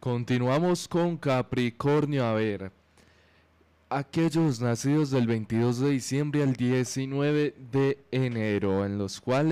Continuamos con Capricornio. A ver, aquellos nacidos del 22 de diciembre al 19 de enero, en los cuales